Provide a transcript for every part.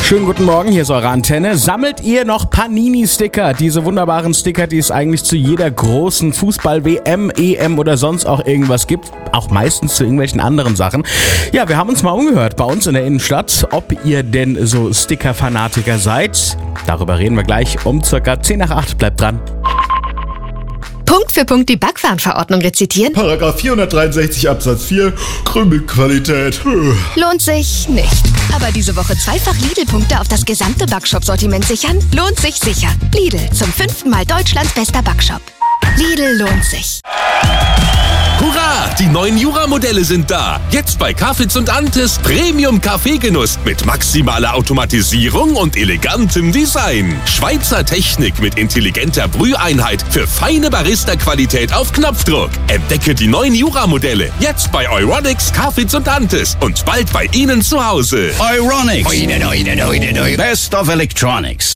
Schönen guten Morgen, hier ist eure Antenne. Sammelt ihr noch Panini-Sticker? Diese wunderbaren Sticker, die es eigentlich zu jeder großen Fußball-WM, EM oder sonst auch irgendwas gibt. Auch meistens zu irgendwelchen anderen Sachen. Ja, wir haben uns mal umgehört bei uns in der Innenstadt, ob ihr denn so Sticker-Fanatiker seid. Darüber reden wir gleich um circa 10 nach 8. Bleibt dran. Punkt für Punkt die Backwarenverordnung rezitieren? Paragraph 463 Absatz 4, Krümelqualität. Lohnt sich nicht. Aber diese Woche zweifach Lidl-Punkte auf das gesamte Backshop-Sortiment sichern? Lohnt sich sicher. Lidl, zum 5. Mal Deutschlands bester Backshop. Lidl lohnt sich. Hurra! Die neuen Jura-Modelle sind da. Jetzt bei Cafitz und Antes Premium-Kaffeegenuss mit maximaler Automatisierung und elegantem Design. Schweizer Technik mit intelligenter Brüheinheit für feine Barista-Qualität auf Knopfdruck. Entdecke die neuen Jura-Modelle jetzt bei Euronics, Cafitz und Antes und bald bei Ihnen zu Hause. Euronics. Best of Electronics.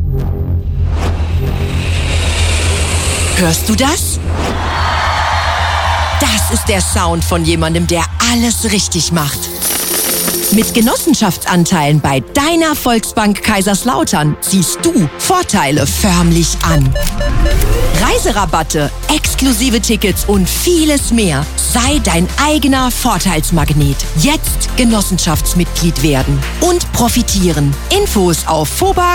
Hörst du das? Das ist der Sound von jemandem, der alles richtig macht. Mit Genossenschaftsanteilen bei deiner Volksbank Kaiserslautern ziehst du Vorteile förmlich an. Reiserabatte, exklusive Tickets und vieles mehr. Sei dein eigener Vorteilsmagnet. Jetzt Genossenschaftsmitglied werden und profitieren. Infos auf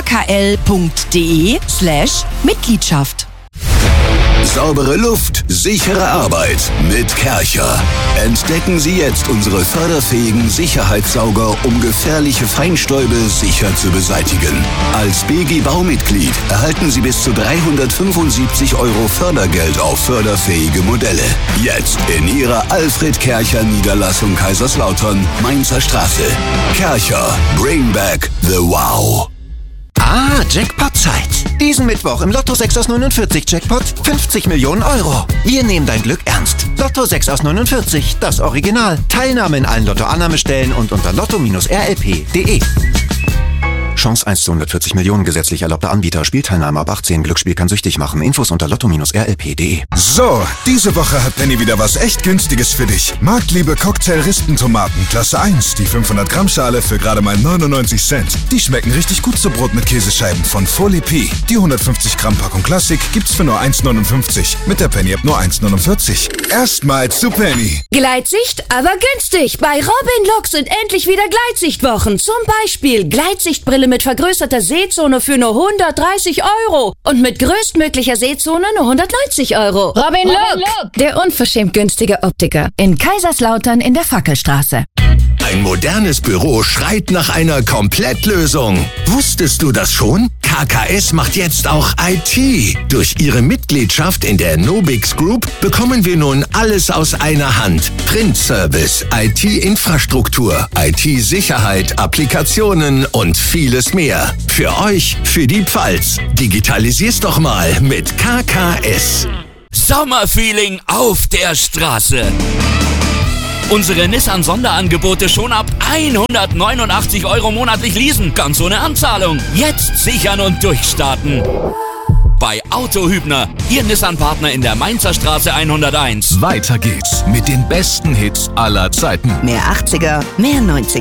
vobakl.de/Mitgliedschaft. Saubere Luft, sichere Arbeit mit Kärcher. Entdecken Sie jetzt unsere förderfähigen Sicherheitssauger, um gefährliche Feinstäube sicher zu beseitigen. Als BG-Baumitglied erhalten Sie bis zu 375 € Fördergeld auf förderfähige Modelle. Jetzt in Ihrer Alfred Kärcher Niederlassung Kaiserslautern, Mainzer Straße. Kärcher, bring back the wow. Ah, Jackpot-Zeit. Diesen Mittwoch im Lotto 6 aus 49 Jackpot 50 Millionen €. Wir nehmen dein Glück ernst. Lotto 6 aus 49, das Original. Teilnahme in allen Lotto-Annahmestellen und unter lotto-rlp.de. Chance 1 zu 140 Millionen, gesetzlich erlaubter Anbieter. Spielteilnahme ab 18. Glücksspiel kann süchtig machen. Infos unter lotto-rlp.de. So, diese Woche hat Penny wieder was echt Günstiges für dich. Marktliebe Cocktail-Rispentomaten, Klasse 1, die 500 Gramm Schale für gerade mal 99 Cent. Die schmecken richtig gut zu Brot mit Käsescheiben von Folie P. Die 150 Gramm Packung Klassik gibt's für nur 1,59. Mit der Penny ab nur 1,49. Erstmal zu Penny. Gleitsicht, aber günstig. Bei Robin Look sind endlich wieder Gleitsichtwochen. Zum Beispiel Gleitsichtbrille mit vergrößerter Sehzone für nur 130 € und mit größtmöglicher Sehzone nur 190 €. Robin Look, der unverschämt günstige Optiker in Kaiserslautern in der Fackelstraße. Ein modernes Büro schreit nach einer Komplettlösung. Wusstest du das schon? KKS macht jetzt auch IT. Durch ihre Mitgliedschaft in der Nobix Group bekommen wir nun alles aus einer Hand. Printservice, IT-Infrastruktur, IT-Sicherheit, Applikationen und vieles mehr. Für euch, für die Pfalz. Digitalisier's doch mal mit KKS. Sommerfeeling auf der Straße. Unsere Nissan-Sonderangebote schon ab 189 € monatlich leasen, ganz ohne Anzahlung. Jetzt sichern und durchstarten. Bei Autohübner, Ihr Nissan-Partner in der Mainzer Straße 101. Weiter geht's mit den besten Hits aller Zeiten. Mehr 80er, mehr 90er.